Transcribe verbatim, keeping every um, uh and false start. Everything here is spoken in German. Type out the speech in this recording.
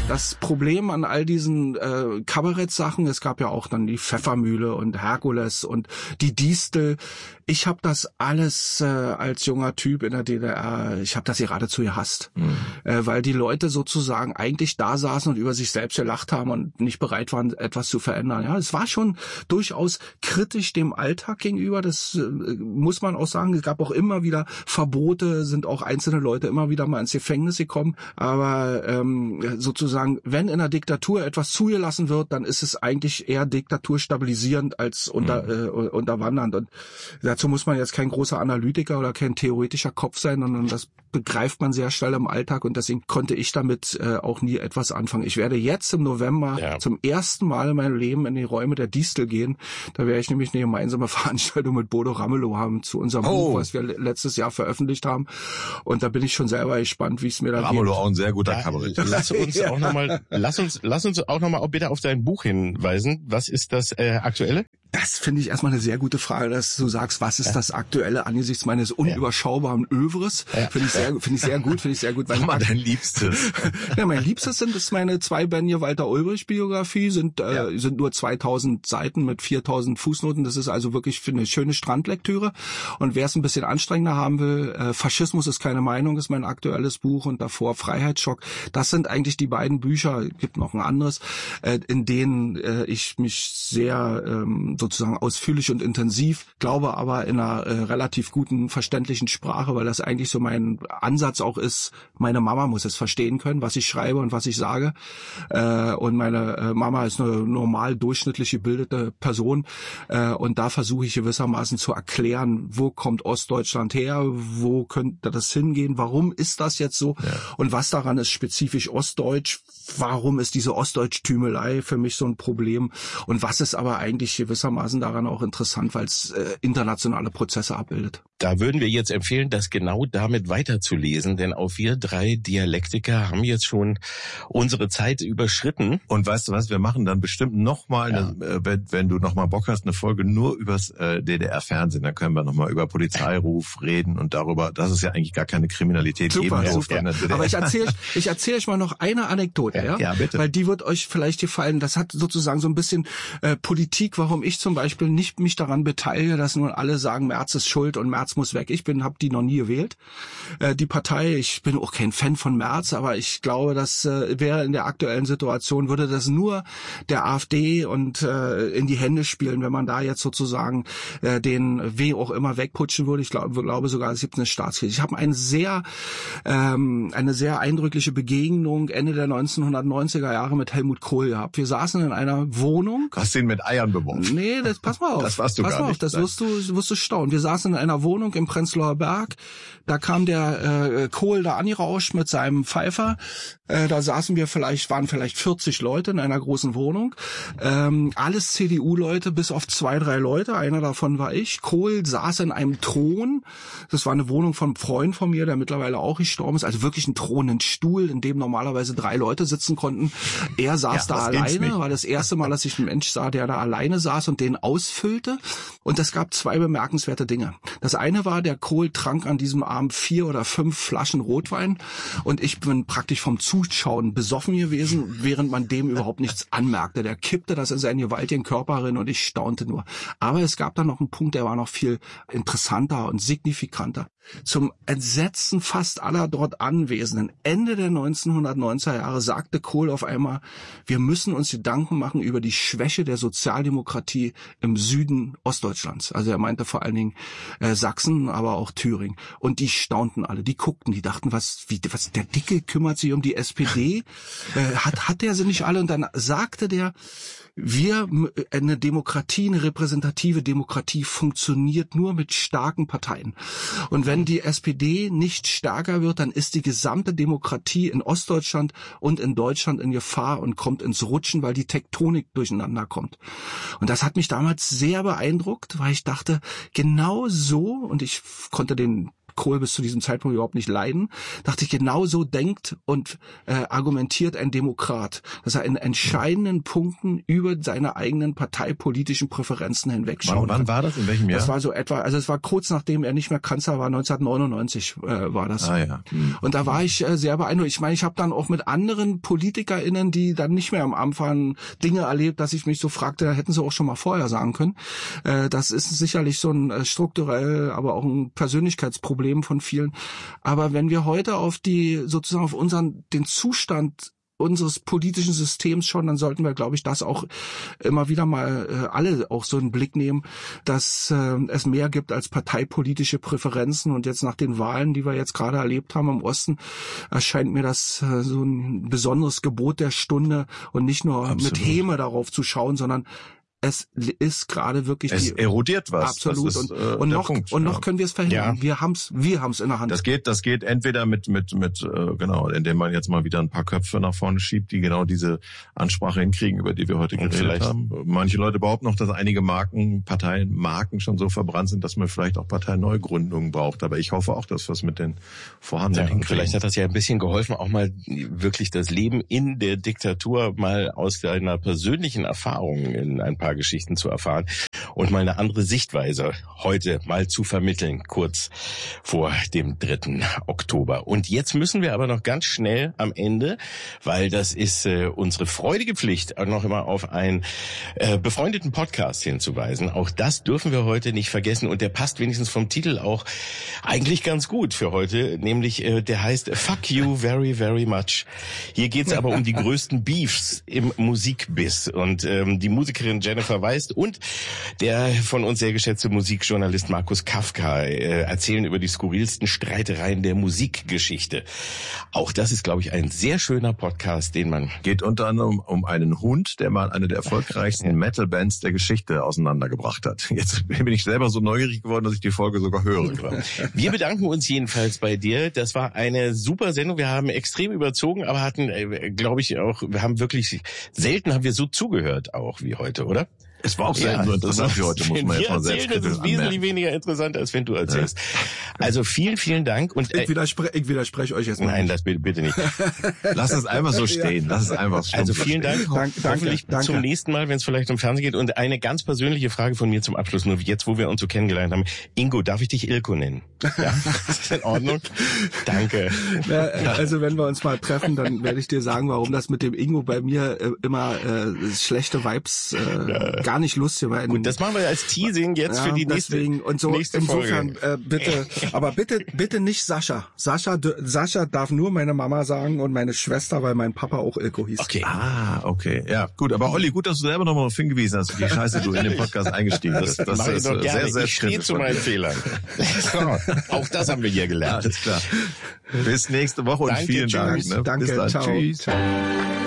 das Problem an all diesen äh, Kabarettsachen, es gab ja auch dann die Pfeffermühle und Herkules und die Distel. Ich habe das alles äh, als junger Typ in der D D R, ich habe das geradezu gehasst, mhm. äh, weil die Leute sozusagen eigentlich da saßen und über sich selbst gelacht haben und nicht bereit waren, etwas zu verändern. Ja, es war schon durchaus kritisch dem Alltag gegenüber, das äh, muss man auch sagen. Es gab auch immer wieder Verbote, sind auch einzelne Leute immer wieder mal ins Gefängnis gekommen, aber ähm, sozusagen, wenn in der Diktatur etwas zugelassen wird, dann ist es eigentlich eher diktaturstabilisierend als unter, mhm. äh, unterwandernd. Und dazu muss man jetzt kein großer Analytiker oder kein theoretischer Kopf sein, sondern das begreift man sehr schnell im Alltag und deswegen konnte ich damit äh, auch nie etwas anfangen. Ich werde jetzt im November ja. zum ersten Mal in meinem Leben in die Räume der Distel gehen. Da werde ich nämlich eine gemeinsame Veranstaltung mit Bodo Ramelow haben zu unserem oh. Buch, was wir letztes Jahr veröffentlicht haben. Und da bin ich schon selber gespannt, wie es mir da geht. Ramelow auch ein sehr guter ja, Kabarett. Lass uns ja. auch noch mal, lass uns, lass uns auch noch mal bitte auf dein Buch hinweisen. Was ist das äh, Aktuelle? Das finde ich erstmal eine sehr gute Frage, dass du sagst, was ist ja. das Aktuelle angesichts meines unüberschaubaren Övres? Ja. Finde ich sehr, finde ich sehr gut, finde ich sehr gut. Sag mal dein Liebstes. Ja, mein Liebstes sind es meine zweibändige Walter Ulbricht Biografie, sind äh, ja. sind nur zweitausend Seiten mit viertausend Fußnoten. Das ist also wirklich für eine schöne Strandlektüre. Und wer es ein bisschen anstrengender haben will, äh, Faschismus ist keine Meinung, ist mein aktuelles Buch und davor Freiheitsschock. Das sind eigentlich die beiden Bücher, gibt noch ein anderes, äh, in denen äh, ich mich sehr ähm, sozusagen ausführlich und intensiv, glaube aber in einer äh, relativ guten, verständlichen Sprache, weil das eigentlich so mein Ansatz auch ist, meine Mama muss es verstehen können, was ich schreibe und was ich sage. Äh, und meine äh, Mama ist eine normal durchschnittlich gebildete Person äh, und da versuche ich gewissermaßen zu erklären, wo kommt Ostdeutschland her, wo könnte das hingehen, warum ist das jetzt so ja. und was daran ist spezifisch ostdeutsch, warum ist diese Ostdeutsch-Tümelei für mich so ein Problem und was ist aber eigentlich gewissermaßen daran auch interessant, weil es äh, internationale Prozesse abbildet. Da würden wir jetzt empfehlen, das genau damit weiterzulesen, denn auch wir drei Dialektiker haben jetzt schon unsere Zeit überschritten. Und weißt du was, wir machen dann bestimmt nochmal, ja. äh, wenn, wenn du nochmal Bock hast, eine Folge nur übers äh, D D R-Fernsehen, dann können wir nochmal über Polizeiruf reden und darüber, dass es ja eigentlich gar keine Kriminalität super, geben super. Ja. Aber ich erzähle ich erzähle euch mal noch eine Anekdote, ja? Ja, bitte. Weil die wird euch vielleicht gefallen. Das hat sozusagen so ein bisschen äh, Politik, warum ich zum Beispiel nicht mich daran beteilige, dass nun alle sagen, Merz ist schuld und Merz muss weg. Ich bin, habe die noch nie gewählt. Äh, die Partei, ich bin auch kein Fan von Merz, aber ich glaube, das äh, wäre in der aktuellen Situation, würde das nur der AfD und äh, in die Hände spielen, wenn man da jetzt sozusagen äh, den wie auch immer wegputschen würde. Ich glaube, glaube sogar, es gibt eine Staatskrise. Ich habe ein sehr, ähm, eine sehr eindrückliche Begegnung Ende der neunzehnhundertneunziger Jahre mit Helmut Kohl gehabt. Wir saßen in einer Wohnung. Hast du ihn mit Eiern beworfen? Nee, das, pass mal auf. Das warst du pass gar mal auf, nicht. das wirst du, wirst du staunen. Wir saßen in einer Wohnung im Prenzlauer Berg. Da kam der äh, Kohl da angerauscht mit seinem Pfeifer. Äh, da saßen wir vielleicht, waren vielleicht vierzig Leute in einer großen Wohnung. Ähm, alles C D U-Leute, bis auf zwei, drei Leute. Einer davon war ich. Kohl saß in einem Thron. Das war eine Wohnung von einem Freund von mir, der mittlerweile auch gestorben ist. Also wirklich ein Thron, ein Stuhl, in dem normalerweise drei Leute sitzen konnten. Er saß ja, da alleine. War das erste Mal, dass ich einen Mensch sah, der da alleine saß und den ausfüllte. Und es gab zwei bemerkenswerte Dinge. Das eine war, der Kohl trank an diesem Abend vier oder fünf Flaschen Rotwein und ich bin praktisch vom Zuschauen besoffen gewesen, während man dem überhaupt nichts anmerkte. Der kippte das in seinen gewaltigen Körper rein und ich staunte nur. Aber es gab dann noch einen Punkt, der war noch viel interessanter und signifikanter. Zum Entsetzen fast aller dort Anwesenden, Ende der neunzehnhundertneunziger Jahre, sagte Kohl auf einmal, wir müssen uns Gedanken machen über die Schwäche der Sozialdemokratie im Süden Ostdeutschlands. Also er meinte vor allen Dingen äh, Sachsen, aber auch Thüringen. Und die staunten alle, die guckten, die dachten, was, wie, was, der Dicke kümmert sich um die S P D, äh, hat, hat der sie nicht alle? Und dann sagte der, wir, eine Demokratie, eine repräsentative Demokratie funktioniert nur mit starken Parteien. Und wenn die S P D nicht stärker wird, dann ist die gesamte Demokratie in Ostdeutschland und in Deutschland in Gefahr und kommt ins Rutschen, weil die Tektonik durcheinander kommt. Und das hat mich damals sehr beeindruckt, weil ich dachte, genau so, und ich konnte den Kohl bis zu diesem Zeitpunkt überhaupt nicht leiden, dachte ich, genau so denkt und äh, argumentiert ein Demokrat, dass er in entscheidenden Punkten über seine eigenen parteipolitischen Präferenzen hinwegschauen Wann, wann war das? In welchem Jahr? Das war so etwa, also es war kurz nachdem er nicht mehr Kanzler war, neunzehnhundertneunundneunzig äh, war das. Ah ja. Hm. Und da war ich äh, sehr beeindruckt. Ich meine, ich habe dann auch mit anderen PolitikerInnen, die dann nicht mehr am Anfang Dinge erlebt, dass ich mich so fragte, da hätten sie auch schon mal vorher sagen können. Äh, das ist sicherlich so ein äh, strukturell, aber auch ein Persönlichkeitsproblem von vielen. Aber wenn wir heute auf die, sozusagen auf unseren, den Zustand unseres politischen Systems schon, dann sollten wir, glaube ich, das auch immer wieder mal äh, alle auch so einen Blick nehmen, dass äh, es mehr gibt als parteipolitische Präferenzen. Und jetzt nach den Wahlen, die wir jetzt gerade erlebt haben im Osten, erscheint mir das äh, so ein besonderes Gebot der Stunde und nicht nur Absolut. mit Häme darauf zu schauen, sondern es ist gerade wirklich es die, erodiert was. Absolut. Das ist, und, äh, und noch Punkt, und noch ja. können wir es verhindern. Ja. Wir haben's, wir haben's in der Hand. Das geht, das geht entweder mit mit mit äh, genau, indem man jetzt mal wieder ein paar Köpfe nach vorne schiebt, die genau diese Ansprache hinkriegen, über die wir heute und geredet haben. Manche Leute behaupten noch, dass einige Marken, Parteien, Marken schon so verbrannt sind, dass man vielleicht auch Parteineugründungen braucht. Aber ich hoffe auch, dass wir es mit den vorhandenen ja, hinkriegen. Vielleicht hat das ja ein bisschen geholfen, auch mal wirklich das Leben in der Diktatur mal aus deiner persönlichen Erfahrung in ein paar Geschichten zu erfahren. Und mal eine andere Sichtweise heute mal zu vermitteln, kurz vor dem dritten Oktober. Und jetzt müssen wir aber noch ganz schnell am Ende, weil das ist äh, unsere freudige Pflicht, auch noch immer auf einen äh, befreundeten Podcast hinzuweisen. Auch das dürfen wir heute nicht vergessen. Und der passt wenigstens vom Titel auch eigentlich ganz gut für heute. Nämlich, äh, der heißt Fuck You Very, Very Much. Hier geht es aber um die größten Beefs im Musikbiss. Und ähm, die Musikerin Jennifer Weist und der von uns sehr geschätzte Musikjournalist Markus Kafka äh, erzählen über die skurrilsten Streitereien der Musikgeschichte. Auch das ist, glaube ich, ein sehr schöner Podcast, den man... Geht unter anderem um einen Hund, der mal eine der erfolgreichsten Metal-Bands der Geschichte auseinandergebracht hat. Jetzt bin ich selber so neugierig geworden, dass ich die Folge sogar höre. Wir bedanken uns jedenfalls bei dir. Das war eine super Sendung. Wir haben extrem überzogen, aber hatten, äh, glaube ich, auch, wir haben wirklich, selten haben wir so zugehört auch wie heute, oder? Es war auch selten ja, so interessant wie heute, muss man jetzt mal selbst erzählen, das ist wesentlich weniger interessant, als wenn du erzählst. Also vielen, vielen Dank. Und ich, widerspre- ich widerspreche euch jetzt mal. Nein, das bitte, bitte nicht. Lass es einfach so stehen. Lass es einfach so Also vielen Dank. Dank, Hoffentlich danke, zum danke. nächsten Mal, wenn es vielleicht um Fernsehen geht. Und eine ganz persönliche Frage von mir zum Abschluss, nur jetzt, wo wir uns so kennengelernt haben. Ingo, darf ich dich Ilko nennen? Ja, ist das in Ordnung? Danke. Ja, also wenn wir uns mal treffen, dann werde ich dir sagen, warum das mit dem Ingo bei mir äh, immer äh, schlechte Vibes äh, ja. gar nicht lustig war. Gut, das machen wir als Teasing jetzt ja, für die nächste, deswegen, und so, nächste insofern, Folge. Äh, bitte, aber bitte, bitte nicht Sascha. Sascha, Sascha darf nur meine Mama sagen und meine Schwester, weil mein Papa auch Ilko hieß. Okay. Ah, okay. Ja, gut. Aber Olli, gut, dass du selber nochmal darauf hingewiesen hast, wie scheiße du in den Podcast eingestiegen bist. Das, das ist sehr, gerne. sehr Ich stehe zu meinen Fehlern. Auch das haben wir hier gelernt. Alles klar. Bis nächste Woche und Danke, vielen tschüss. Dank. Ne? Danke, Bis dann. ciao. Tschüss. Ciao.